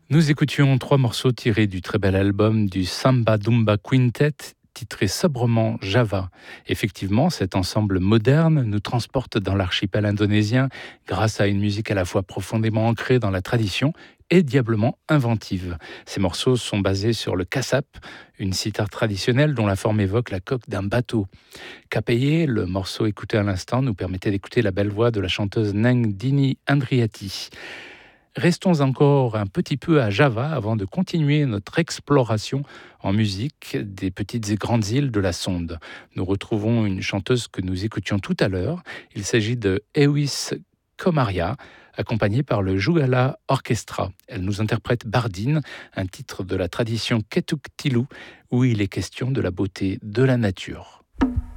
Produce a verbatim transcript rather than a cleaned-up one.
Nous écoutions trois morceaux tirés du très bel album du Samba Dumba Quintet, titré sobrement Java. Effectivement, cet ensemble moderne nous transporte dans l'archipel indonésien grâce à une musique à la fois profondément ancrée dans la tradition et diablement inventive. Ces morceaux sont basés sur le kassap, une cithare traditionnelle dont la forme évoque la coque d'un bateau. Kapeye, le morceau écouté à l'instant, nous permettait d'écouter la belle voix de la chanteuse Neng Dini Andriati. Restons encore un petit peu à Java avant de continuer notre exploration en musique des petites et grandes îles de la Sonde. Nous retrouvons une chanteuse que nous écoutions tout à l'heure. Il s'agit de Ewis Komaria, accompagnée par le Jugala Orchestra. Elle nous interprète Bardine, un titre de la tradition Ketuk Tilu, où il est question de la beauté de la nature.